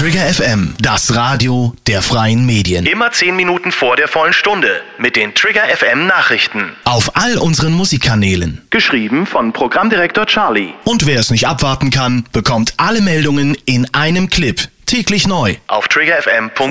Trigger FM, das Radio der freien Medien. Immer 10 Minuten vor der vollen Stunde mit den Trigger FM Nachrichten. Auf all unseren Musikkanälen. Geschrieben von Programmdirektor Charlie. Und wer es nicht abwarten kann, bekommt alle Meldungen in einem Clip. Täglich neu. Auf triggerfm.de